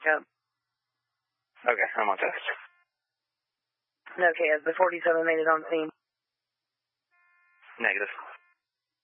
Yep. Okay, I'm on text. Okay, has the 47 made it on scene? Negative.